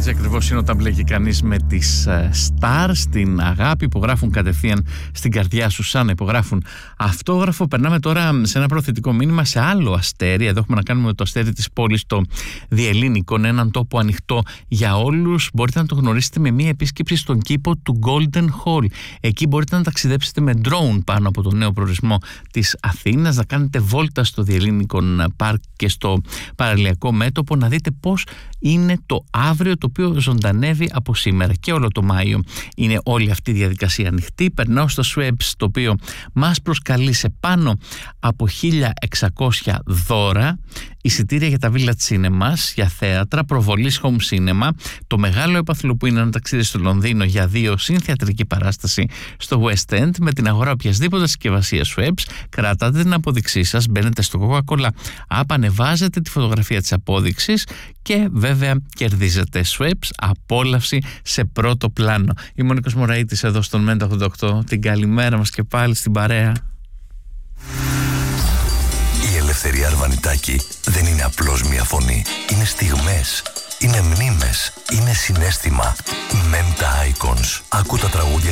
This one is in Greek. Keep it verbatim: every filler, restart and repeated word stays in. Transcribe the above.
Έτσι ακριβώς είναι όταν μπλέκει κανείς με τις Star στην αγάπη, υπογράφουν κατευθείαν στην καρδιά σου σαν να υπογράφουν αυτόγραφο. Περνάμε τώρα σε ένα προθετικό μήνυμα σε άλλο αστέρι. Εδώ έχουμε να κάνουμε με το αστέρι της πόλης, το Διελλήνικον, έναν τόπο ανοιχτό για όλους. Μπορείτε να το γνωρίσετε με μία επίσκεψη στον κήπο του Golden Hall. Εκεί μπορείτε να ταξιδέψετε με drone πάνω από το νέο προορισμό της Αθήνας, να κάνετε βόλτα στο Διελλήνικον Πάρκ και στο παραλιακό μέτωπο, να δείτε πώς είναι το αύριο, το οποίο ζωντανεύει από σήμερα και όλο το Μάιο. Είναι όλη αυτή η διαδικασία ανοιχτή. Περνάω στο Schweppes, το οποίο μας προσκαλεί σε πάνω από χίλια εξακόσια δώρα, εισιτήρια για τα Village Cinemas, για θέατρα, προβολής home cinema, το μεγάλο έπαθλο που είναι ένα ταξίδι στο Λονδίνο για δύο συν θεατρική παράσταση στο West End, με την αγορά οποιασδήποτε συσκευασίας Schweppes. Κρατάτε την απόδειξή σας, μπαίνετε στο Coca-Cola App, ανεβάζετε τη φωτογραφία της απόδειξης και βέβαια κερδίζετε Schweppes, απόλαυση σε πρώτο πλάνο. Είμαι ο Νίκος Μωραΐτης εδώ στον Μέντα ογδόντα οκτώ. Την καλημέρα μας και πάλι στην παρέα. Η Ελευθερία Αρβανιτάκη δεν είναι απλώς μια φωνή. Είναι στιγμές, είναι μνήμες, είναι συναίσθημα. Menta Icons. Άκου τα τραγούδια